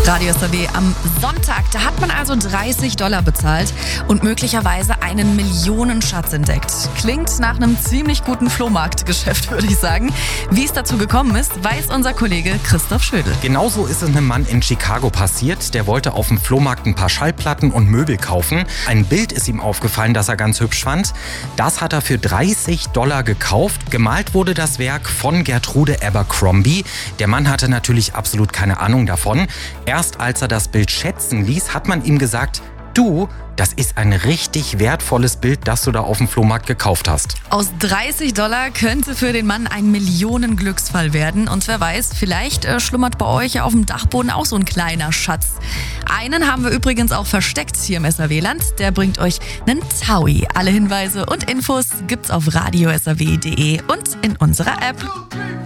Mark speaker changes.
Speaker 1: Radio SAW am Sonntag. Da hat man also $30 bezahlt und möglicherweise einen Millionenschatz entdeckt. Klingt nach einem ziemlich guten Flohmarktgeschäft, würde ich sagen. Wie es dazu gekommen ist, weiß unser Kollege Christoph Schödel.
Speaker 2: Genauso ist es einem Mann in Chicago passiert. Der wollte auf dem Flohmarkt ein paar Schallplatten und Möbel kaufen. Ein Bild ist ihm aufgefallen, das er ganz hübsch fand. Das hat er für $30 gekauft. Gemalt wurde das Werk von Gertrude Abercrombie. Der Mann hatte natürlich absolut keine Ahnung davon. Erst als er das Bild schätzen ließ, hat man ihm gesagt, du, das ist ein richtig wertvolles Bild, das du da auf dem Flohmarkt gekauft hast.
Speaker 1: Aus $30 könnte für den Mann ein Millionenglücksfall werden. Und wer weiß, vielleicht schlummert bei euch auf dem Dachboden auch so ein kleiner Schatz. Einen haben wir übrigens auch versteckt hier im SAW-Land. Der bringt euch einen Taui. Alle Hinweise und Infos gibt's auf radiosaw.de und in unserer App.